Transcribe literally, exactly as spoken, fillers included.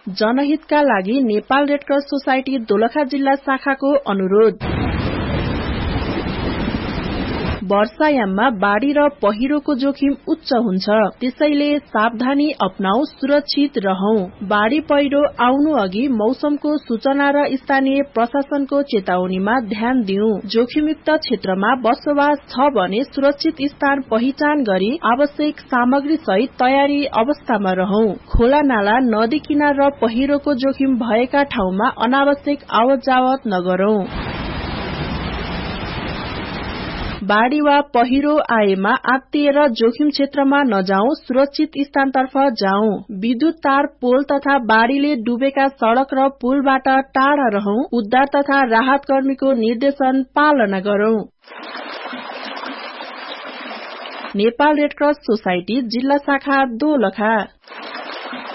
जनहितका लागि Nepal red cross society Dolakha जिल्ला शाखाको अनुरोध। वर्षायाममा बाढ़ी र पहिरोको जोखिम उच्च हुन्छ, त्यसैले सावधानी अपनाऊ, सुरक्षित रहौं। बाढ़ी पहिरो आउनु अघि मौसमको सूचना र स्थानीय प्रशासनको चेतावनीमा ध्यान दिऊ। जोखिमयुक्त क्षेत्रमा बसोबास छ भने सुरक्षित स्थान पहिचान गरी आवश्यक सामग्री सहित तयारी अवस्थामा रहौं। खोला नाला, नदी किनार र पहिरोको जोखिम भएका ठाउँमा अनावश्यक आवत जावत नगरौं। बाढ़ी वा पहिरो आएमा आत्तिएर जोखिम क्षेत्रमा नजाऊ, सुरक्षित स्थानतर्फ जाऊ। विद्युत तार, पोल तथा बाढ़ीले डुबेका सड़क र पुलबाट टाढा रहौं। उद्धार तथा राहत कर्मीको निर्देशन पालना गरौं। नेपाल रेडक्रस सोसाइटी जिल्ला शाखा दोलखा।